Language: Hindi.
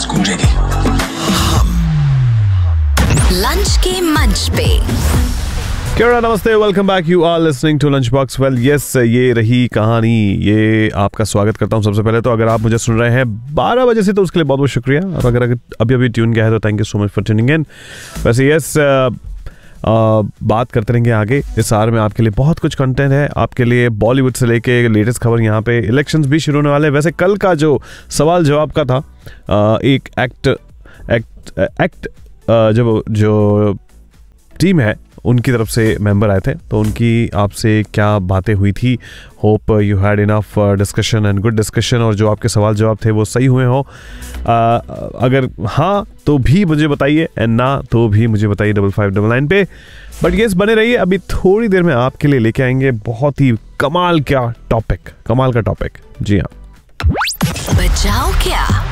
आवाज गूंजेगी। लंच के मंच पे। क्या नमस्ते, welcome back, you are listening to lunch box. Well yes, ये रही कहानी। ये आपका स्वागत करता हूँ। सबसे पहले तो अगर आप मुझे सुन रहे हैं 12 बजे से तो उसके लिए बहुत बहुत शुक्रिया, और अगर अभी ट्यून किया है तो thank you so much for tuning in. वैसे यस, बात करते रहेंगे आगे। इस आवर में आपके लिए बहुत कुछ कंटेंट है आपके लिए, बॉलीवुड से लेके लेटेस्ट खबर। यहाँ पे इलेक्शंस भी शुरू होने वाले हैं। वैसे कल का जो सवाल जवाब का था, एक एक्ट जो टीम है उनकी तरफ से मेंबर आए थे, तो उनकी आपसे क्या बातें हुई थी। Hope you had enough discussion and good discussion, और जो आपके सवाल जवाब थे वो सही हुए हों। अगर हाँ तो भी मुझे बताइए, एंड ना तो भी मुझे बताइए 5599 पे। बट येस, बने रहिए, अभी थोड़ी देर में आपके लिए लेके आएंगे बहुत ही कमाल का टॉपिक। जी हाँ, बचाओ क्या।